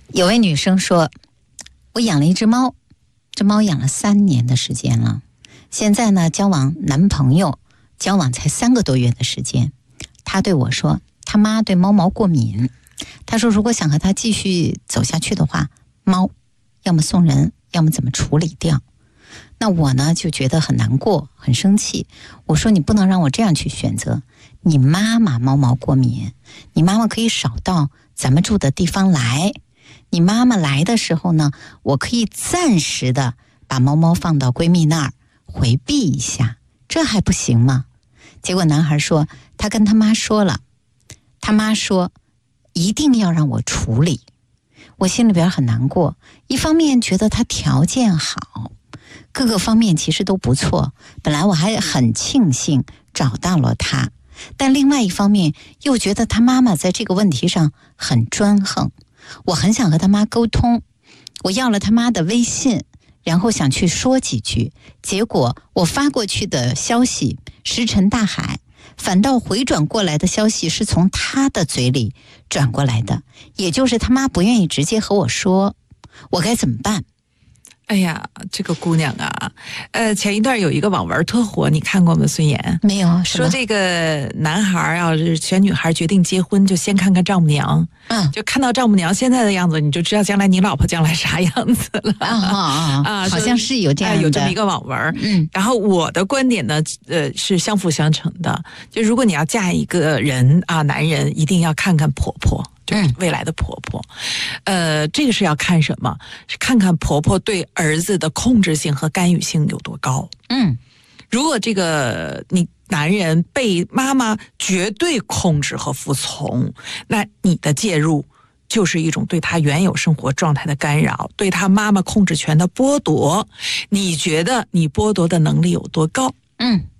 有位女生说，我养了一只猫，这猫养了3年的时间了，现在呢交往男朋友，交往才3个多月的时间。她对我说，她妈对猫毛过敏，她说如果想和她继续走下去的话，猫要么送人，要么怎么处理掉。那我呢就觉得很难过，很生气。我说你不能让我这样去选择，你妈妈猫毛过敏，你妈妈可以少到咱们住的地方来，你妈妈来的时候呢，我可以暂时的把猫猫放到闺蜜那儿回避一下，这还不行吗？结果男孩说他跟他妈说了，他妈说一定要让我处理。我心里边很难过，一方面觉得他条件好，各个方面其实都不错，本来我还很庆幸找到了他，但另外一方面又觉得他妈妈在这个问题上很专横。我很想和他妈沟通，我要了他妈的微信，然后想去说几句，结果我发过去的消息石沉大海，反倒回转过来的消息是从他的嘴里转过来的，也就是他妈不愿意直接和我说，我该怎么办？ 哎呀，这个姑娘啊，前一段有一个网文特火，你看过吗？孙岩没有， 说这个男孩要是选女孩决定结婚，就先看看丈母娘，就看到丈母娘现在的样子，你就知道将来你老婆将来啥样子了好像是有这样的， 有这么一个网文。然后我的观点呢，是相辅相成的。就如果你要嫁一个人啊，男人一定要看看婆婆。就是未来的婆婆，这个是要看什么？是看看婆婆对儿子的控制性和干预性有多高。如果这个你男人被妈妈绝对控制和服从，那你的介入就是一种对他原有生活状态的干扰，对他妈妈控制权的剥夺。你觉得你剥夺的能力有多高？